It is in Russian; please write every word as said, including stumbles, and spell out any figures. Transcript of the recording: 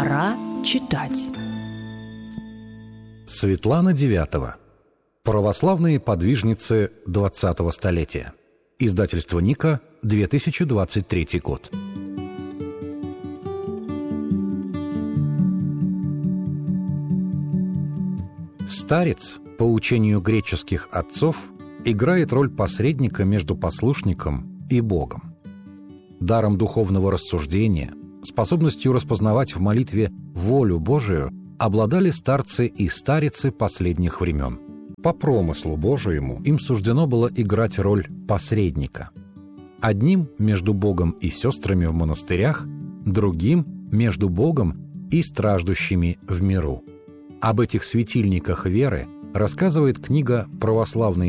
Пора читать. Светлана Девятова. Православные подвижницы двадцатого столетия. Издательство «Ника», две тысячи двадцать третий год. Старец, по учению греческих отцов, играет роль посредника между послушником и Богом. Даром духовного рассуждения, способностью распознавать в молитве волю Божию обладали старцы и старицы последних времен. По промыслу Божиему им суждено было играть роль посредника. Одним между Богом и сестрами в монастырях, другим между Богом и страждущими в миру. Об этих светильниках веры рассказывает книга «Православные